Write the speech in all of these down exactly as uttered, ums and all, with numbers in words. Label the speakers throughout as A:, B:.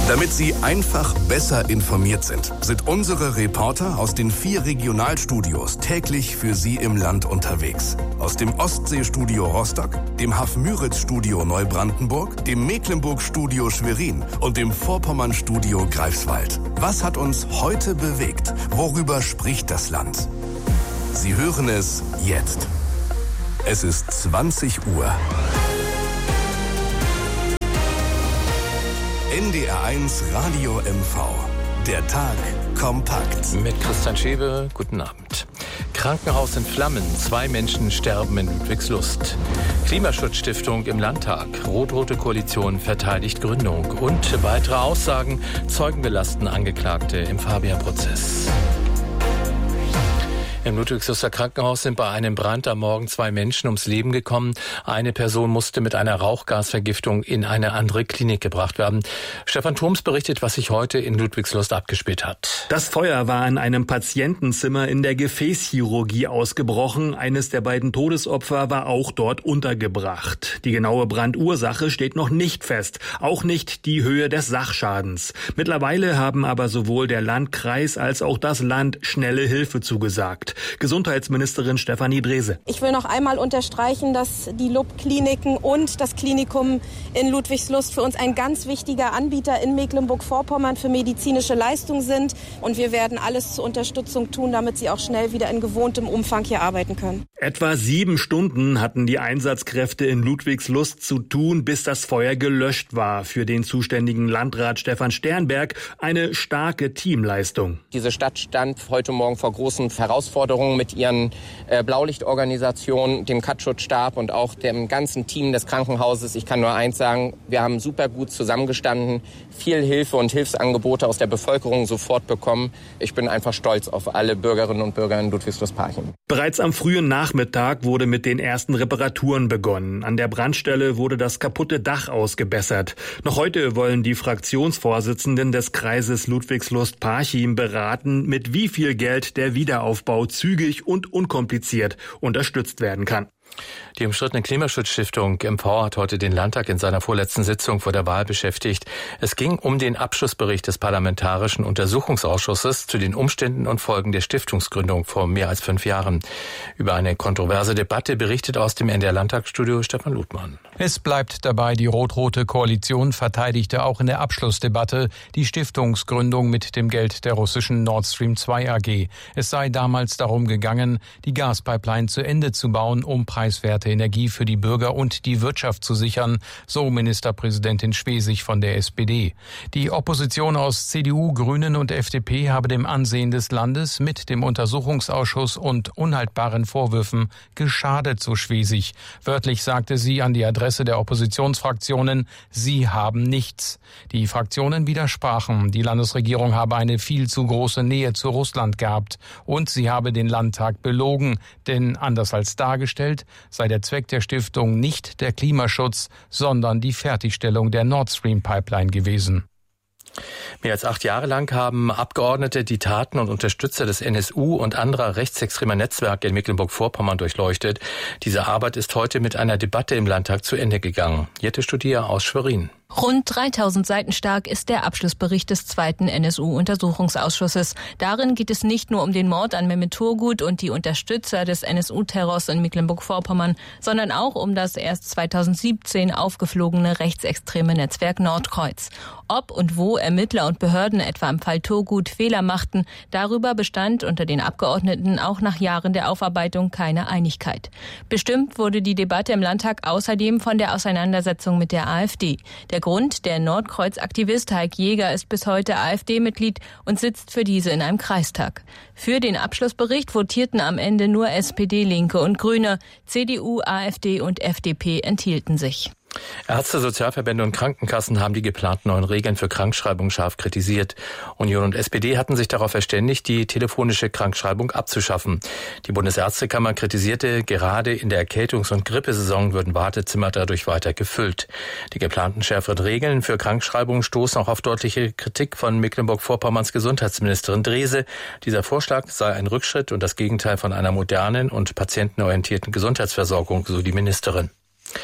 A: Damit Sie einfach besser informiert sind, sind unsere Reporter aus den vier Regionalstudios täglich für Sie im Land unterwegs. Aus dem Ostseestudio Rostock, dem Hafmüritz-Studio Neubrandenburg, dem Mecklenburg-Studio Schwerin und dem Vorpommern-Studio Greifswald. Was hat uns heute bewegt? Worüber spricht das Land? Sie hören es jetzt. Es ist zwanzig Uhr. N D R eins Radio M V. Der Tag kompakt.
B: Mit Christian Schäbe, guten Abend. Krankenhaus in Flammen, zwei Menschen sterben in Ludwigslust. Klimaschutzstiftung im Landtag, Rot-Rote Koalition verteidigt Gründung. Und weitere Aussagen, Zeugen belasten Angeklagte im Fabian-Prozess. Im Ludwigsluster Krankenhaus sind bei einem Brand am Morgen zwei Menschen ums Leben gekommen. Eine Person musste mit einer Rauchgasvergiftung in eine andere Klinik gebracht werden. Stefan Thoms berichtet, was sich heute in Ludwigslust abgespielt hat.
C: Das Feuer war in einem Patientenzimmer in der Gefäßchirurgie ausgebrochen. Eines der beiden Todesopfer war auch dort untergebracht. Die genaue Brandursache steht noch nicht fest, auch nicht die Höhe des Sachschadens. Mittlerweile haben aber sowohl der Landkreis als auch das Land schnelle Hilfe zugesagt. Gesundheitsministerin Stefanie Drese.
D: Ich will noch einmal unterstreichen, dass die L U B-Kliniken und das Klinikum in Ludwigslust für uns ein ganz wichtiger Anbieter in Mecklenburg-Vorpommern für medizinische Leistungen sind. Und wir werden alles zur Unterstützung tun, damit sie auch schnell wieder in gewohntem Umfang hier arbeiten können.
C: Etwa sieben Stunden hatten die Einsatzkräfte in Ludwigslust zu tun, bis das Feuer gelöscht war. Für den zuständigen Landrat Stefan Sternberg eine starke Teamleistung.
E: Diese Stadt stand heute Morgen vor großen Herausforderungen mit ihren äh, Blaulichtorganisationen, dem Katzschutzstab und auch dem ganzen Team des Krankenhauses. Ich kann nur eins sagen, wir haben super gut zusammengestanden, viel Hilfe und Hilfsangebote aus der Bevölkerung sofort bekommen. Ich bin einfach stolz auf alle Bürgerinnen und Bürger in Ludwigslust-Parchim.
C: Bereits am frühen Nachmittag wurde mit den ersten Reparaturen begonnen. An der Brandstelle wurde das kaputte Dach ausgebessert. Noch heute wollen die Fraktionsvorsitzenden des Kreises Ludwigslust-Parchim beraten, mit wie viel Geld der Wiederaufbau zügig und unkompliziert unterstützt werden kann.
B: Die umstrittene Klimaschutzstiftung M V hat heute den Landtag in seiner vorletzten Sitzung vor der Wahl beschäftigt. Es ging um den Abschlussbericht des Parlamentarischen Untersuchungsausschusses zu den Umständen und Folgen der Stiftungsgründung vor mehr als fünf Jahren. Über eine kontroverse Debatte berichtet aus dem N D R-Landtagsstudio Stefan Ludmann.
F: Es bleibt dabei, die Rot-Rote Koalition verteidigte auch in der Abschlussdebatte die Stiftungsgründung mit dem Geld der russischen Nord Stream zwei A G. Es sei damals darum gegangen, die Gaspipeline zu Ende zu bauen, um preiswerte Energie für die Bürger und die Wirtschaft zu sichern, so Ministerpräsidentin Schwesig von der S P D. Die Opposition aus C D U, Grünen und F D P habe dem Ansehen des Landes mit dem Untersuchungsausschuss und unhaltbaren Vorwürfen geschadet, so Schwesig. Wörtlich sagte sie an die Adresse der Oppositionsfraktionen, sie haben nichts. Die Fraktionen widersprachen, die Landesregierung habe eine viel zu große Nähe zu Russland gehabt und sie habe den Landtag belogen, denn anders als dargestellt sei der Zweck der Stiftung nicht der Klimaschutz, sondern die Fertigstellung der Nord Stream Pipeline gewesen.
B: Mehr als acht Jahre lang haben Abgeordnete die Taten und Unterstützer des N S U und anderer rechtsextremer Netzwerke in Mecklenburg-Vorpommern durchleuchtet. Diese Arbeit ist heute mit einer Debatte im Landtag zu Ende gegangen. Jette Studier aus Schwerin.
G: Rund dreitausend Seiten stark ist der Abschlussbericht des zweiten N S U-Untersuchungsausschusses. Darin geht es nicht nur um den Mord an Mehmet Turgut und die Unterstützer des N S U-Terrors in Mecklenburg-Vorpommern, sondern auch um das erst zweitausendsiebzehn aufgeflogene rechtsextreme Netzwerk Nordkreuz. Ob und wo Ermittler und Behörden etwa im Fall Turgut Fehler machten, darüber bestand unter den Abgeordneten auch nach Jahren der Aufarbeitung keine Einigkeit. Bestimmt wurde die Debatte im Landtag außerdem von der Auseinandersetzung mit der AfD. Der Grund, der Nordkreuz-Aktivist Heik Jäger ist bis heute AfD-Mitglied und sitzt für diese in einem Kreistag. Für den Abschlussbericht votierten am Ende nur S P D, Linke und Grüne. C D U, AfD und F D P enthielten sich.
B: Ärzte, Sozialverbände und Krankenkassen haben die geplanten neuen Regeln für Krankschreibung scharf kritisiert. Union und S P D hatten sich darauf verständigt, die telefonische Krankschreibung abzuschaffen. Die Bundesärztekammer kritisierte, gerade in der Erkältungs- und Grippesaison würden Wartezimmer dadurch weiter gefüllt. Die geplanten schärferen Regeln für Krankschreibung stoßen auch auf deutliche Kritik von Mecklenburg-Vorpommerns Gesundheitsministerin Drese. Dieser Vorschlag sei ein Rückschritt und das Gegenteil von einer modernen und patientenorientierten Gesundheitsversorgung, so die Ministerin.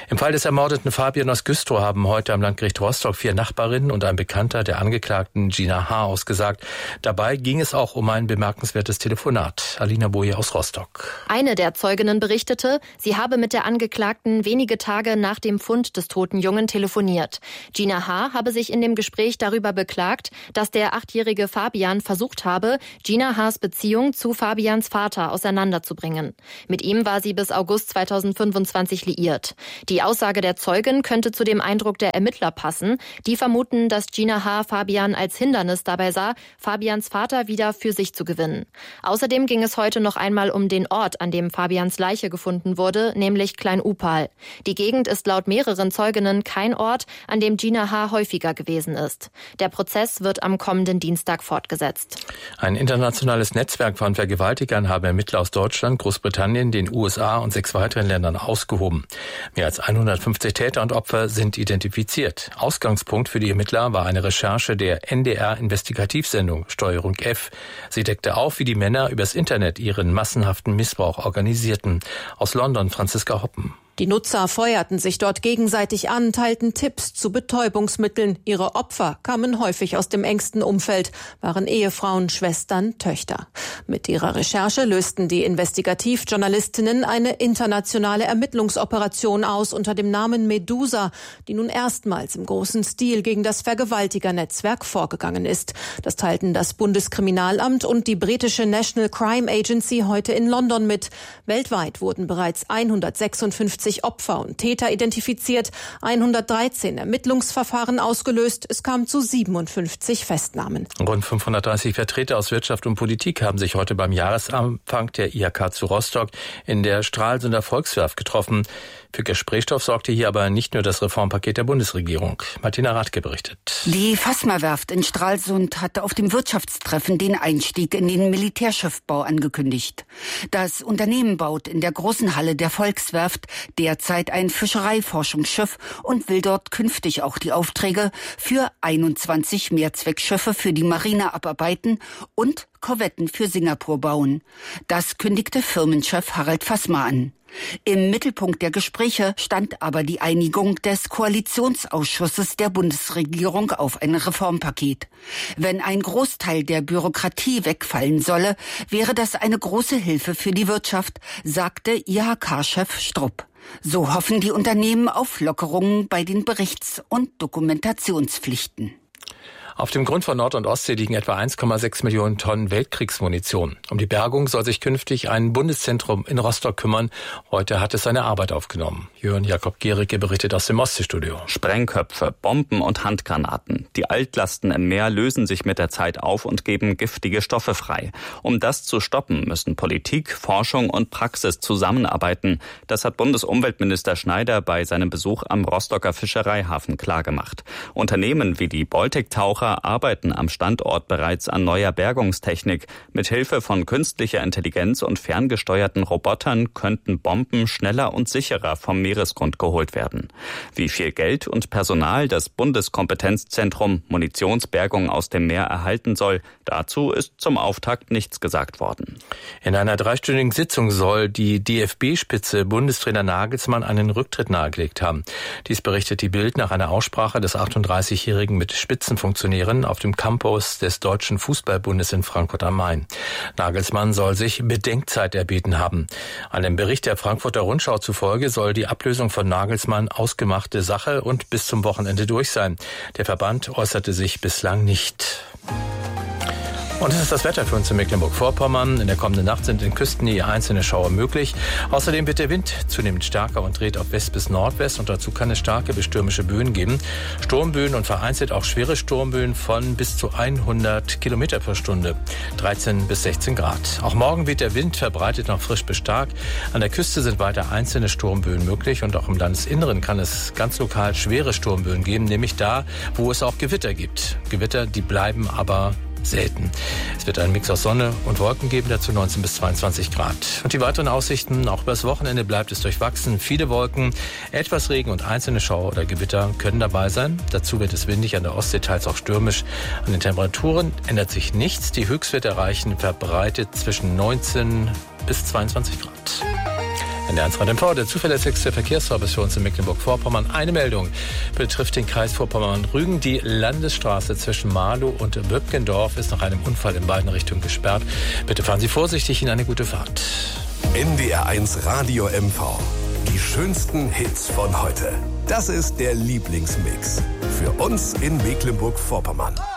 B: Im Fall des ermordeten Fabian aus Güstrow haben heute am Landgericht Rostock vier Nachbarinnen und ein Bekannter der Angeklagten Gina H. ausgesagt. Dabei ging es auch um ein bemerkenswertes Telefonat. Alina Boje aus Rostock.
H: Eine der Zeuginnen berichtete, sie habe mit der Angeklagten wenige Tage nach dem Fund des toten Jungen telefoniert. Gina H. habe sich in dem Gespräch darüber beklagt, dass der achtjährige Fabian versucht habe, Gina H.'s Beziehung zu Fabians Vater auseinanderzubringen. Mit ihm war sie bis August zweitausendfünfundzwanzig liiert. Die Aussage der Zeugin könnte zu dem Eindruck der Ermittler passen. Die vermuten, dass Gina H. Fabian als Hindernis dabei sah, Fabians Vater wieder für sich zu gewinnen. Außerdem ging es heute noch einmal um den Ort, an dem Fabians Leiche gefunden wurde, nämlich Klein-Upal. Die Gegend ist laut mehreren Zeuginnen kein Ort, an dem Gina H. häufiger gewesen ist. Der Prozess wird am kommenden Dienstag fortgesetzt.
B: Ein internationales Netzwerk von Vergewaltigern haben Ermittler aus Deutschland, Großbritannien, den U S A und sechs weiteren Ländern ausgehoben. Mehr als hundertfünfzig Täter und Opfer sind identifiziert. Ausgangspunkt für die Ermittler war eine Recherche der N D R-Investigativsendung Steuerung F. Sie deckte auf, wie die Männer übers Internet ihren massenhaften Missbrauch organisierten. Aus London Franziska Hoppen.
I: Die Nutzer feuerten sich dort gegenseitig an, teilten Tipps zu Betäubungsmitteln. Ihre Opfer kamen häufig aus dem engsten Umfeld, waren Ehefrauen, Schwestern, Töchter. Mit ihrer Recherche lösten die Investigativjournalistinnen eine internationale Ermittlungsoperation aus unter dem Namen Medusa, die nun erstmals im großen Stil gegen das Vergewaltigernetzwerk vorgegangen ist. Das teilten das Bundeskriminalamt und die britische National Crime Agency heute in London mit. Weltweit wurden bereits hundertsechsundfünfzig Opfer und Täter identifiziert, hundertdreizehn Ermittlungsverfahren ausgelöst. Es kam zu siebenundfünfzig Festnahmen.
B: Rund fünfhundertdreißig Vertreter aus Wirtschaft und Politik haben sich heute beim Jahresanfang der I H K zu Rostock in der Stralsunder Volkswerft getroffen. Für Gesprächsstoff sorgte hier aber nicht nur das Reformpaket der Bundesregierung. Martina Radke berichtet.
J: Die Fassmer-Werft in Stralsund hatte auf dem Wirtschaftstreffen den Einstieg in den Militärschiffbau angekündigt. Das Unternehmen baut in der großen Halle der Volkswerft derzeit ein Fischereiforschungsschiff und will dort künftig auch die Aufträge für einundzwanzig Mehrzweckschiffe für die Marine abarbeiten und Korvetten für Singapur bauen. Das kündigte Firmenchef Harald Fassmer an. Im Mittelpunkt der Gespräche stand aber die Einigung des Koalitionsausschusses der Bundesregierung auf ein Reformpaket. Wenn ein Großteil der Bürokratie wegfallen solle, wäre das eine große Hilfe für die Wirtschaft, sagte I H K-Chef Strupp. So hoffen die Unternehmen auf Lockerungen bei den Berichts- und Dokumentationspflichten.
B: Auf dem Grund von Nord- und Ostsee liegen etwa eins Komma sechs Millionen Tonnen Weltkriegsmunition. Um die Bergung soll sich künftig ein Bundeszentrum in Rostock kümmern. Heute hat es seine Arbeit aufgenommen. Jörn Jakob Gericke berichtet aus dem Ostseestudio.
K: Sprengköpfe, Bomben und Handgranaten. Die Altlasten im Meer lösen sich mit der Zeit auf und geben giftige Stoffe frei. Um das zu stoppen, müssen Politik, Forschung und Praxis zusammenarbeiten. Das hat Bundesumweltminister Schneider bei seinem Besuch am Rostocker Fischereihafen klargemacht. Unternehmen wie die Baltic-Taucher arbeiten am Standort bereits an neuer Bergungstechnik. Mit Hilfe von künstlicher Intelligenz und ferngesteuerten Robotern könnten Bomben schneller und sicherer vom Meeresgrund geholt werden. Wie viel Geld und Personal das Bundeskompetenzzentrum Munitionsbergung aus dem Meer erhalten soll, dazu ist zum Auftakt nichts gesagt worden.
B: In einer dreistündigen Sitzung soll die D F B-Spitze Bundestrainer Nagelsmann einen Rücktritt nahegelegt haben. Dies berichtet die Bild nach einer Aussprache des achtunddreißigjährigen mit Spitzenfunktionären auf dem Campus des Deutschen Fußballbundes in Frankfurt am Main. Nagelsmann soll sich Bedenkzeit erbeten haben. Einem Bericht der Frankfurter Rundschau zufolge soll die Ablösung von Nagelsmann ausgemachte Sache und bis zum Wochenende durch sein. Der Verband äußerte sich bislang nicht. Und es ist das Wetter für uns in Mecklenburg-Vorpommern. In der kommenden Nacht sind in Küstennähe einzelne Schauer möglich. Außerdem wird der Wind zunehmend stärker und dreht auf West bis Nordwest. Und dazu kann es starke bis stürmische Böen geben. Sturmböen und vereinzelt auch schwere Sturmböen von bis zu hundert Kilometer pro Stunde. dreizehn bis sechzehn Grad. Auch morgen wird der Wind verbreitet noch frisch bis stark. An der Küste sind weiter einzelne Sturmböen möglich. Und auch im Landesinneren kann es ganz lokal schwere Sturmböen geben. Nämlich da, wo es auch Gewitter gibt. Gewitter, die bleiben aber selten. Es wird einen Mix aus Sonne und Wolken geben, dazu neunzehn bis zweiundzwanzig Grad. Und die weiteren Aussichten, auch übers Wochenende bleibt es durchwachsen. Viele Wolken, etwas Regen und einzelne Schauer oder Gewitter können dabei sein. Dazu wird es windig, an der Ostsee teils auch stürmisch. An den Temperaturen ändert sich nichts. Die Höchstwerte erreichen verbreitet zwischen neunzehn bis zweiundzwanzig Grad. In der eins M V, der zuverlässigste Verkehrsservice für uns in Mecklenburg-Vorpommern. Eine Meldung betrifft den Kreis Vorpommern-Rügen. Die Landesstraße zwischen Marlow und Böpkendorf ist nach einem Unfall in beiden Richtungen gesperrt. Bitte fahren Sie vorsichtig, Ihnen eine gute Fahrt.
A: N D R eins Radio M V. Die schönsten Hits von heute. Das ist der Lieblingsmix für uns in Mecklenburg-Vorpommern.